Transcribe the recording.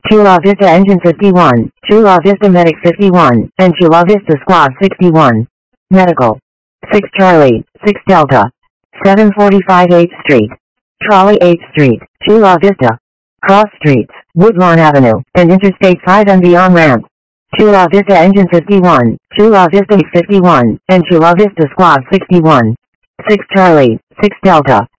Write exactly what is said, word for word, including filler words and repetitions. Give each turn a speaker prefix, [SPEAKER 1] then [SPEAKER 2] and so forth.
[SPEAKER 1] Chula Vista Engine fifty-one, Chula Vista Medic fifty-one, and Chula Vista Squad sixty-one. Medical. six Charlie, six Delta. seven forty-five eighth Street. Trolley eighth Street, Chula Vista. Cross Streets, Woodlawn Avenue, and Interstate five and beyond ramp. Chula Vista Engine fifty-one, Chula Vista fifty-one, and Chula Vista Squad sixty-one. six Charlie, six Delta.